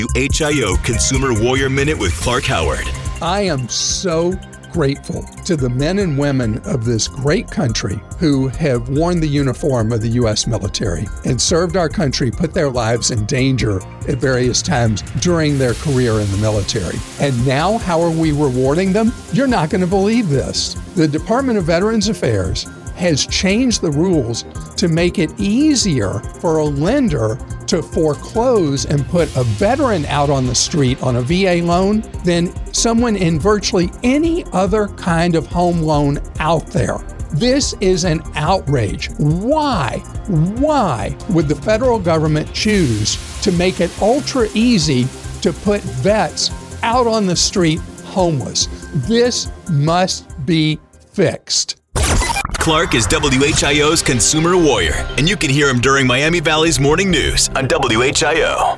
WHIO Consumer Warrior Minute with Clark Howard. I am so grateful to the men and women of this great country who have worn the uniform of the U.S. military and served our country, put their lives in danger at various times during their career in the military. And now, how are we rewarding them? You're not going to believe this. The Department of Veterans Affairs has changed the rules to make it easier for a lender to foreclose and put a veteran out on the street on a VA loan than someone in virtually any other kind of home loan out there. This is an outrage. Why would the federal government choose to make it ultra easy to put vets out on the street homeless? This must be fixed. Clark is WHIO's consumer warrior, and you can hear him during Miami Valley's morning news on WHIO.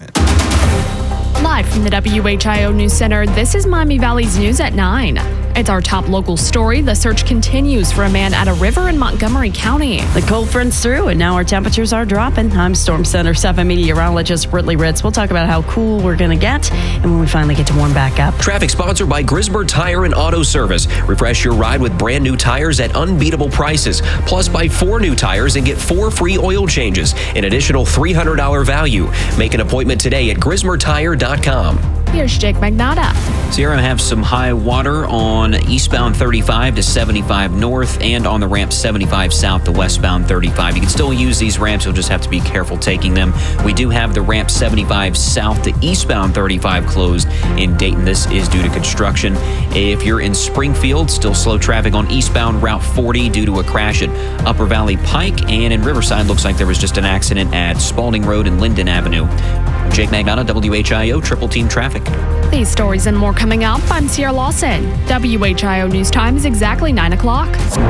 Live from the WHIO News Center, this is Miami Valley's News at 9. It's our top local story. The search continues for a man at a river in Montgomery County. The cold front's through, and now our temperatures are dropping. I'm Storm Center 7 meteorologist Britley Ritz. We'll talk about how cool we're going to get and when we finally get to warm back up. Traffic sponsored by Grismer Tire and Auto Service. Refresh your ride with brand new tires at unbeatable prices. Plus, buy 4 new tires and get 4 free oil changes. An additional $300 value. Make an appointment today at GrismerTire.com. Here's Jake Magnata. Sierra have some high water on eastbound 35 to 75 north and on the ramp 75 south to westbound 35. You can still use these ramps. You'll just have to be careful taking them. We do have the ramp 75 south to eastbound 35 closed in Dayton. This is due to construction. If you're in Springfield, still slow traffic on eastbound Route 40 due to a crash at Upper Valley Pike. And in Riverside, looks like there was just an accident at Spalding Road and Linden Avenue. Jake Magnata, WHIO, Triple Team Traffic. These stories and more coming up. I'm Sierra Lawson. WHIO News Time is exactly 9 o'clock.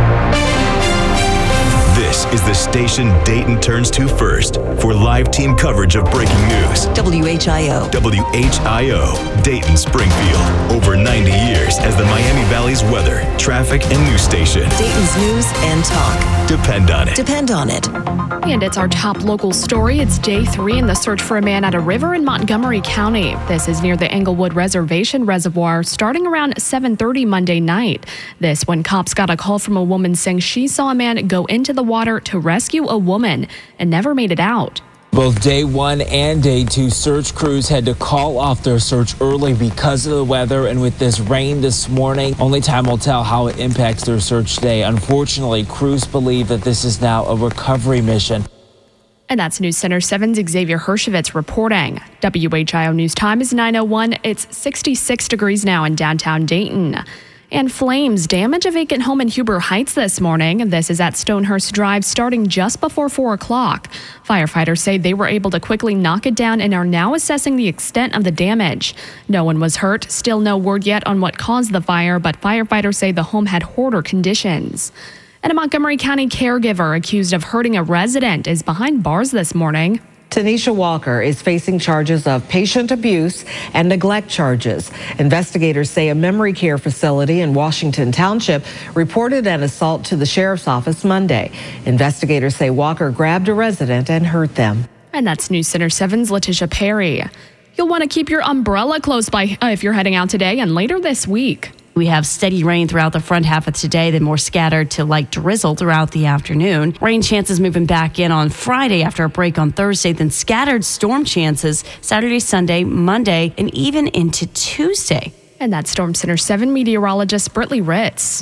This is the station Dayton turns to first for live team coverage of breaking news. WHIO. WHIO, Dayton, Springfield. Over 90 years as the Miami Valley's weather, traffic, and news station. Dayton's news and talk. Depend on it. Depend on it. And it's our top local story. It's day 3 in the search for a man at a river in Montgomery County. This is near the Englewood Reservation Reservoir, starting around 7:30 Monday night. This when cops got a call from a woman saying she saw a man go into the water to rescue a woman and never made it out. Both day 1 and day 2 search crews had to call off their search early because of the weather, and with this rain this morning, only time will tell how it impacts their search today. Unfortunately, crews believe that this is now a recovery mission. And that's News Center 7's Xavier Hershevitz reporting. WHIO News Time is 9:01. It's 66 degrees now in downtown Dayton. And flames damage a vacant home in Huber Heights this morning. This is at Stonehurst Drive, starting just before 4 o'clock. Firefighters say they were able to quickly knock it down and are now assessing the extent of the damage. No one was hurt. Still no word yet on what caused the fire, but firefighters say the home had hoarder conditions. And a Montgomery County caregiver accused of hurting a resident is behind bars this morning. Tanisha Walker is facing charges of patient abuse and neglect charges. Investigators say a memory care facility in Washington Township reported an assault to the sheriff's office Monday. Investigators say Walker grabbed a resident and hurt them. And that's News Center 7's Letitia Perry. You'll want to keep your umbrella close by if you're heading out today and later this week. We have steady rain throughout the front half of today, then more scattered to light drizzle throughout the afternoon. Rain chances moving back in on Friday after a break on Thursday, then scattered storm chances Saturday, Sunday, Monday, and even into Tuesday. And that's Storm Center 7 meteorologist Britley Ritz.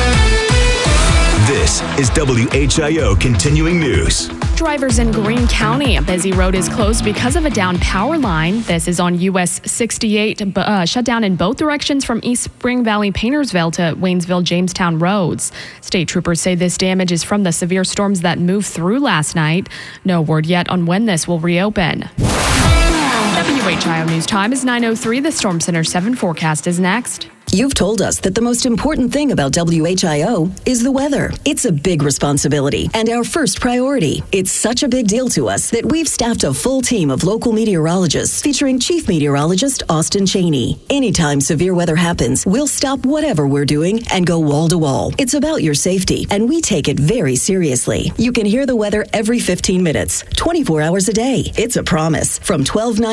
This is WHIO Continuing News. Drivers in Greene County, a busy road is closed because of a down power line. This is on US 68, shut down in both directions from East Spring Valley, Paintersville to Waynesville, Jamestown roads. State troopers say this damage is from the severe storms that moved through last night. No word yet on when this will reopen. WHIO News Time is 9:03. The Storm Center 7 forecast is next. You've told us that the most important thing about WHIO is the weather. It's a big responsibility and our first priority. It's such a big deal to us that we've staffed a full team of local meteorologists featuring Chief Meteorologist Austin Cheney. Anytime severe weather happens, we'll stop whatever we're doing and go wall to wall. It's about your safety, and we take it very seriously. You can hear the weather every 15 minutes, 24 hours a day. It's a promise. From 12/9